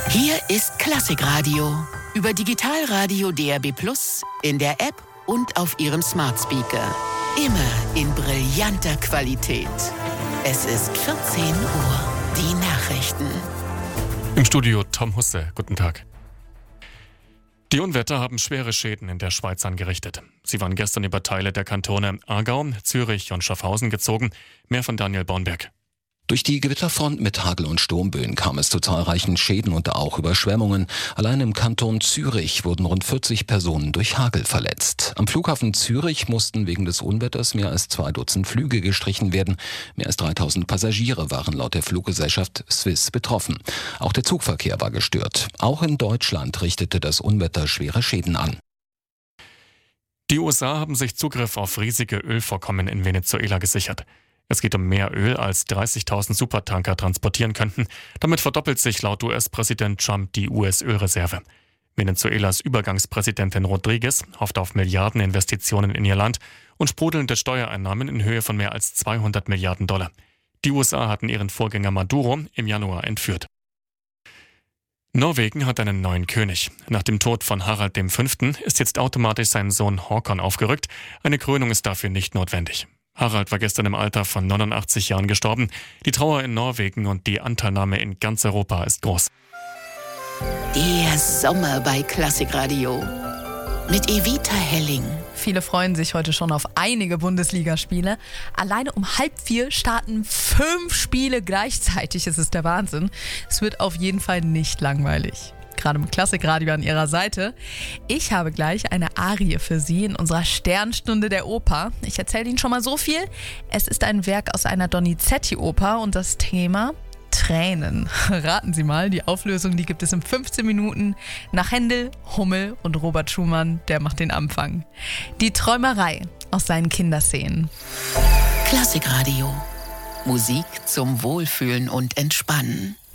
Hier ist Klassikradio. Über Digitalradio DAB+, in der App und auf Ihrem Smart Speaker. Immer in brillanter Qualität. Es ist 14 Uhr. Die Nachrichten. Im Studio Tom Husse. Guten Tag. Die Unwetter haben schwere Schäden in der Schweiz angerichtet. Sie waren gestern über Teile der Kantone Aargau, Zürich und Schaffhausen gezogen. Mehr von Daniel Bornberg. Durch die Gewitterfront mit Hagel- und Sturmböen kam es zu zahlreichen Schäden und auch Überschwemmungen. Allein im Kanton Zürich wurden rund 40 Personen durch Hagel verletzt. Am Flughafen Zürich mussten wegen des Unwetters mehr als 2 Dutzend Flüge gestrichen werden. Mehr als 3000 Passagiere waren laut der Fluggesellschaft Swiss betroffen. Auch der Zugverkehr war gestört. Auch in Deutschland richtete das Unwetter schwere Schäden an. Die USA haben sich Zugriff auf riesige Ölvorkommen in Venezuela gesichert. Es geht um mehr Öl, als 30.000 Supertanker transportieren könnten. Damit verdoppelt sich laut US-Präsident Trump die US-Ölreserve. Venezuelas Übergangspräsidentin Rodriguez hofft auf Milliardeninvestitionen in ihr Land und sprudelnde Steuereinnahmen in Höhe von mehr als 200 Milliarden $. Die USA hatten ihren Vorgänger Maduro im Januar entführt. Norwegen hat einen neuen König. Nach dem Tod von Harald V. ist jetzt automatisch sein Sohn Håkon aufgerückt. Eine Krönung ist dafür nicht notwendig. Harald war gestern im Alter von 89 Jahren gestorben. Die Trauer in Norwegen und die Anteilnahme in ganz Europa ist groß. Der Sommer bei Klassikradio. Mit Evita Helling. Viele freuen sich heute schon auf einige Bundesligaspiele. Alleine um 3:30 starten 5 Spiele gleichzeitig. Es ist der Wahnsinn. Es wird auf jeden Fall nicht langweilig. Gerade mit Klassikradio an Ihrer Seite. Ich habe gleich eine Arie für Sie in unserer Sternstunde der Oper. Ich erzähle Ihnen schon mal so viel. Es ist ein Werk aus einer Donizetti-Oper und das Thema Tränen. Raten Sie mal, die Auflösung, die gibt es in 15 Minuten nach Händel, Hummel und Robert Schumann. Der macht den Anfang. Die Träumerei aus seinen Kinderszenen. Klassikradio. Musik zum Wohlfühlen und Entspannen.